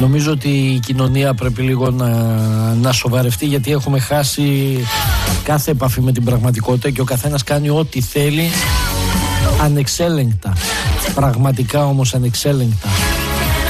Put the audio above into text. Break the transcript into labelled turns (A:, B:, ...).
A: Νομίζω ότι η κοινωνία πρέπει λίγο να σοβαρευτεί, γιατί έχουμε χάσει κάθε επαφή με την πραγματικότητα και ο καθένας κάνει ό,τι θέλει ανεξέλεγκτα. Πραγματικά όμως ανεξέλεγκτα.